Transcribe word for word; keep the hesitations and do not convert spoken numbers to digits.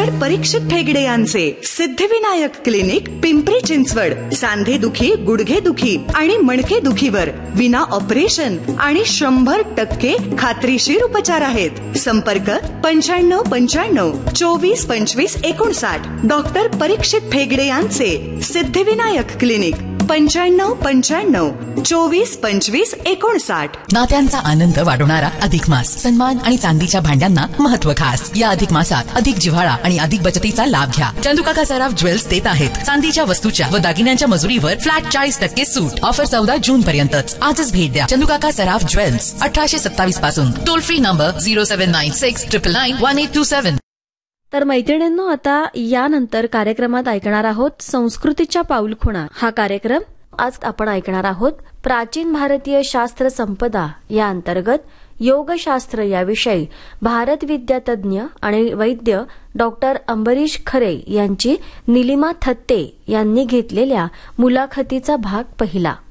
Doctor परीक्षित ठेगडे यांचे Siddhivinayak clinic Pimpri Chinchwad सांधेदुखी, गुडघेदुखी आणि मणकेदुखीवर विना ऑपरेशन आणि शंभर टक्के खात्रीशीर उपचार आहेत. संपर्क पंच्याण्णव पंच्याण्णव चोवीस पंचवीस एकोणसाठ. डॉक्टर परीक्षित ठेगडे यांचे सिद्धिविनायक क्लिनिक पंच्याण्णव पंच्याण्णव चोवीस पंचवीस एकोणसाठ. नात्यांचा आनंद वाढवणारा अधिक मास. सन्मान आणि चांदीच्या भांड्यांना महत्व खास. या अधिक मासात अधिक जिव्हाळा आणि अधिक बचतीचा लाभ घ्या. चंदुकाका सराफ ज्वेल्स देत आहेत चांदीच्या वस्तूच्या व दागिन्यांच्या मजुरीवर फ्लॅट चाळीस टक्के सूट. ऑफर चौदा जून पर्यंतच. आजच भेट द्या चंदुकाका सराफ ज्वेल्स, अठराशे सत्तावीस पासून. Toll free number zero seven nine six triple nine one eight to seven. तर मैत्रिणींनो, आता यानंतर कार्यक्रमात ऐकणार आहोत संस्कृतीच्या पाऊलखुणा हा कार्यक्रम. आज आपण ऐकणार आहोत प्राचीन भारतीय शास्त्र संपदा या अंतर्गत योगशास्त्र याविषयी भारत विद्यातज्ञ आणि वैद्य डॉक्टर अंबरीश खरे यांची निलिमा थत्ते यांनी घेतलेल्या मुलाखतीचा भाग पहिला.